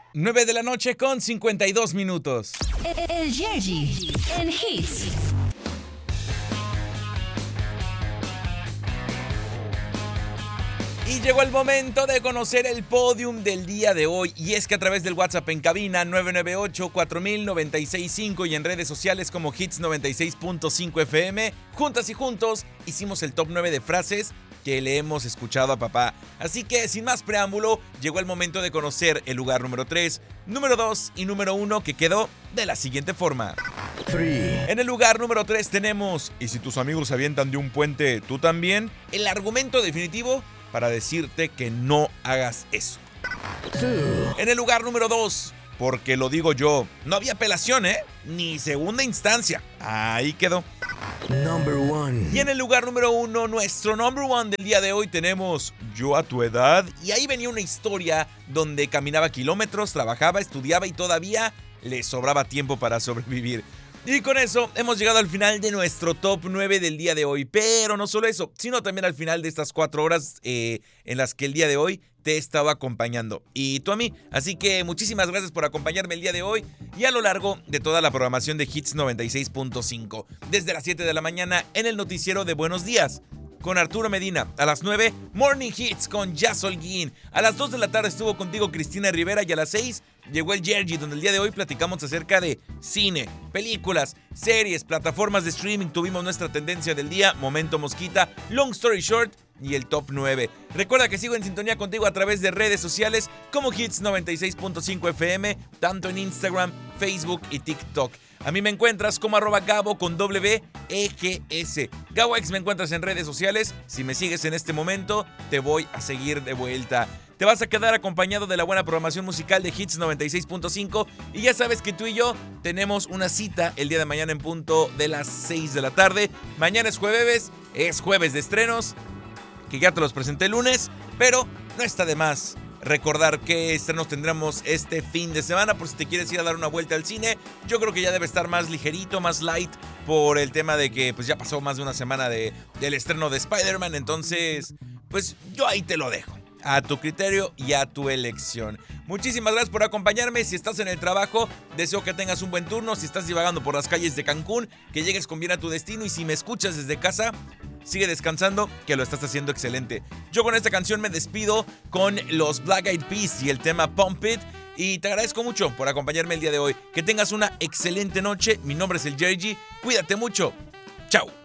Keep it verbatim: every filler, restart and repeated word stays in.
nueve de la noche con cincuenta y dos minutos. El Yerji en Hits. Y llegó el momento de conocer el podium del día de hoy. Y es que a través del WhatsApp en cabina nueve nueve ocho, cuatro mil, noventa y seis cinco y en redes sociales como Hits noventa y seis punto cinco F M, juntas y juntos hicimos el top nueve de frases que le hemos escuchado a papá. Así que sin más preámbulo, llegó el momento de conocer el lugar número tres, número dos y número uno, que quedó de la siguiente forma. Three. En el lugar número tres tenemos: ¿y si tus amigos se avientan de un puente, tú también? El argumento definitivo para decirte que no hagas eso. Two. En el lugar número dos, porque lo digo yo, no había apelación, ¿eh? Ni segunda instancia. Ahí quedó. Number one. Y en el lugar número uno, nuestro number one del día de hoy, tenemos Yo a tu edad. Y ahí venía una historia donde caminaba kilómetros, trabajaba, estudiaba y todavía le sobraba tiempo para sobrevivir. Y con eso hemos llegado al final de nuestro top nueve del día de hoy. Pero no solo eso, sino también al final de estas cuatro horas eh, en las que el día de hoy te he estado acompañando. Y tú a mí. Así que muchísimas gracias por acompañarme el día de hoy y a lo largo de toda la programación de Hits noventa y seis punto cinco. Desde las siete de la mañana en el noticiero de Buenos Días con Arturo Medina. A las nueve, Morning Hits con Jazz Holguín. A las dos de la tarde estuvo contigo Cristina Rivera y a las seis llegó el Yerji, donde el día de hoy platicamos acerca de cine, películas, series, plataformas de streaming. Tuvimos nuestra tendencia del día, Momento Mosquita, Long Story Short y el top nueve. Recuerda que sigo en sintonía contigo a través de redes sociales como Hits noventa y seis punto cinco F M, tanto en Instagram, Facebook y TikTok. A mí me encuentras como arroba Gabo con W E G S. GaboX me encuentras en redes sociales. Si me sigues en este momento, te voy a seguir de vuelta. Te vas a quedar acompañado de la buena programación musical de Hits noventa y seis punto cinco. Y ya sabes que tú y yo tenemos una cita el día de mañana en punto de las seis de la tarde. Mañana es jueves, es jueves de estrenos, que ya te los presenté el lunes, pero no está de más recordar qué estrenos tendremos este fin de semana, por si te quieres ir a dar una vuelta al cine. Yo creo que ya debe estar más ligerito, más light, por el tema de que pues ya pasó más de una semana de, del estreno de Spider-Man. Entonces, pues yo ahí te lo dejo, a tu criterio y a tu elección. Muchísimas gracias por acompañarme. Si estás en el trabajo, deseo que tengas un buen turno. Si estás divagando por las calles de Cancún, que llegues con bien a tu destino. Y si me escuchas desde casa, sigue descansando, que lo estás haciendo excelente. Yo con esta canción me despido con los Black Eyed Peas y el tema Pump It. Y te agradezco mucho por acompañarme el día de hoy. Que tengas una excelente noche. Mi nombre es el Yerji. Cuídate mucho. Chao.